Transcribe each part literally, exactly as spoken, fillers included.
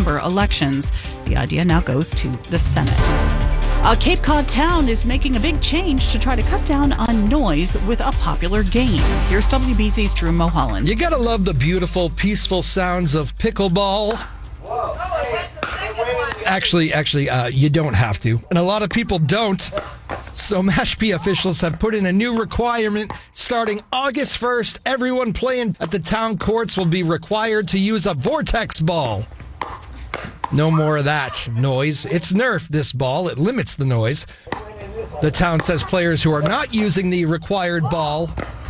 November elections. The idea now goes to the Senate. A Cape Cod town is making a big change to try to cut down on noise with a popular game. Here's W B Z's Drew Mulholland. You gotta love the beautiful, peaceful sounds of pickleball. Whoa. Actually, actually, uh, you don't have to. And a lot of people don't. So Mashpee officials have put in a new requirement. Starting August first, everyone playing at the town courts will be required to use a vortex ball. No more of that noise. It's nerfed, this ball. It limits the noise. The town says players who are not using the required ball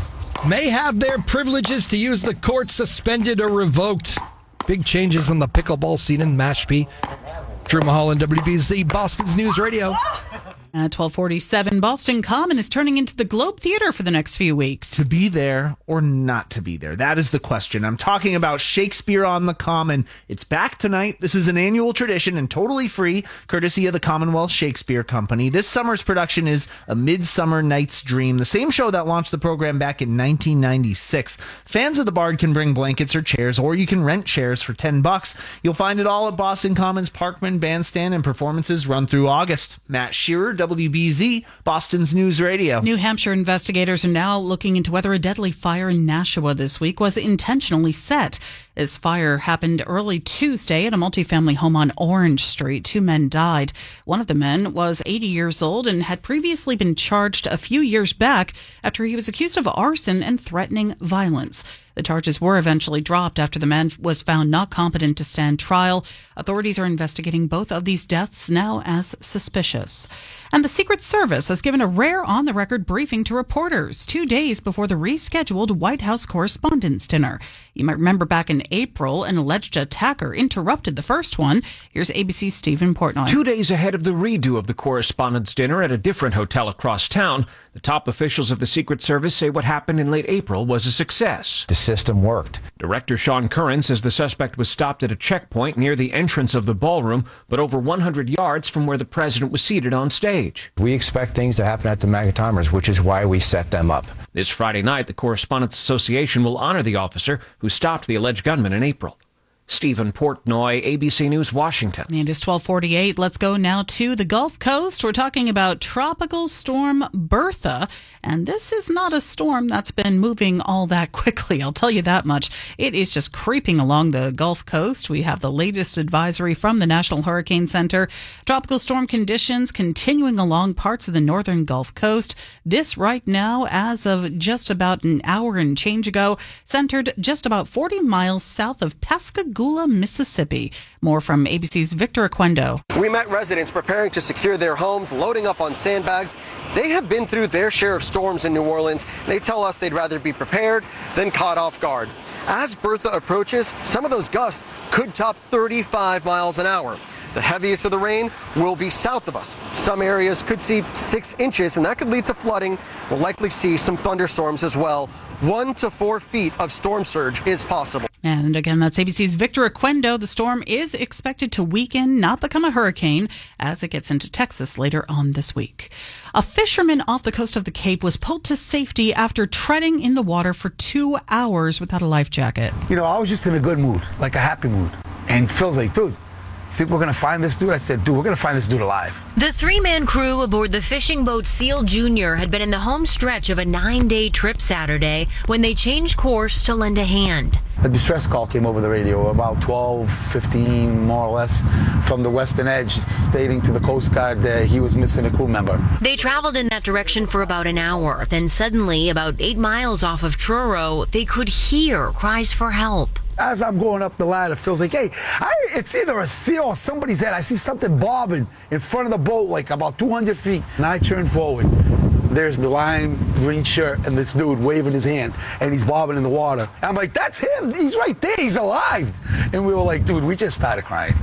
may have their privileges to use the court suspended or revoked. Big changes on the pickleball scene in Mashpee. Drew Mulholland, W B Z, Boston's News Radio. At twelve forty-seven, Boston Common is turning into the Globe Theater for the next few weeks. To be there or not to be there? That is the question. I'm talking about Shakespeare on the Common. It's back tonight. This is an annual tradition and totally free, courtesy of the Commonwealth Shakespeare Company. This summer's production is A Midsummer Night's Dream, the same show that launched the program back in nineteen ninety-six. Fans of the Bard can bring blankets or chairs, or you can rent chairs for ten bucks. You'll find it all at Boston Common's Parkman Bandstand, and performances run through August. Matt Shearer, W B Z, Boston's News Radio. New Hampshire investigators are now looking into whether a deadly fire in Nashua this week was intentionally set. This fire happened early Tuesday at a multifamily home on Orange Street. Two men died. One of the men was eighty years old and had previously been charged a few years back after he was accused of arson and threatening violence. The charges were eventually dropped after the man was found not competent to stand trial. Authorities are investigating both of these deaths now as suspicious. And the Secret Service has given a rare on-the-record briefing to reporters two days before the rescheduled White House Correspondents' Dinner. You might remember back in April, an alleged attacker interrupted the first one. Here's A B C's Stephen Portnoy. Two days ahead of the redo of the Correspondents' Dinner at a different hotel across town, the top officials of the Secret Service say what happened in late April was a success. The system worked. Director Sean Curran says the suspect was stopped at a checkpoint near the entrance of the ballroom, but over one hundred yards from where the president was seated on stage. We expect things to happen at the Magatimers, which is why we set them up. This Friday night, the Correspondents Association will honor the officer who stopped the alleged gunman in April. Stephen Portnoy, A B C News, Washington. And it's twelve forty-eight. Let's go now to the Gulf Coast. We're talking about Tropical Storm Bertha. And this is not a storm that's been moving all that quickly, I'll tell you that much. It is just creeping along the Gulf Coast. We have the latest advisory from the National Hurricane Center. Tropical storm conditions continuing along parts of the northern Gulf Coast. This right now, as of just about an hour and change ago, centered just about forty miles south of Pascagoula, Mississippi. More from A B C's Victor Aquendo. We met residents preparing to secure their homes, loading up on sandbags. They have been through their share of storms in New Orleans. They tell us they'd rather be prepared than caught off guard. As Bertha approaches, some of those gusts could top thirty-five miles an hour. The heaviest of the rain will be south of us. Some areas could see six inches, and that could lead to flooding. We'll likely see some thunderstorms as well. One to four feet of storm surge is possible. And again, that's A B C's Victor Aquendo. The storm is expected to weaken, not become a hurricane, as it gets into Texas later on this week. A fisherman off the coast of the Cape was pulled to safety after treading in the water for two hours without a life jacket. You know, I was just in a good mood, like a happy mood. And Phil's like, dude, think we're going to find this dude? I said, dude, we're going to find this dude alive. The three-man crew aboard the fishing boat Seal Junior had been in the home stretch of a nine-day trip Saturday when they changed course to lend a hand. A distress call came over the radio about twelve fifteen, more or less, from the western edge, stating to the Coast Guard that he was missing a crew member. They traveled in that direction for about an hour. Then suddenly, about eight miles off of Truro, they could hear cries for help. As I'm going up the ladder, Phil's like, hey, I, it's either a seal or somebody's head. I see something bobbing in front of the boat, like about two hundred feet. And I turn forward. There's the lime green shirt and this dude waving his hand, and he's bobbing in the water. And I'm like, that's him. He's right there. He's alive. And we were like, dude, we just started crying.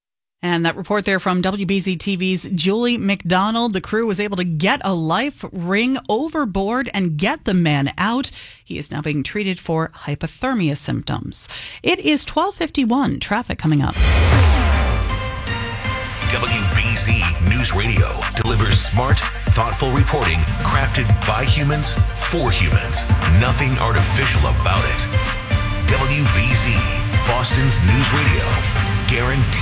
And that report there from W B Z T V's Julie McDonald. The crew was able to get a life ring overboard and get the man out. He is now being treated for hypothermia symptoms. It is twelve fifty-one. Traffic coming up. W B Z News Radio delivers smart, thoughtful reporting crafted by humans for humans. Nothing artificial about it. W B Z, Boston's News Radio. Guaranteed.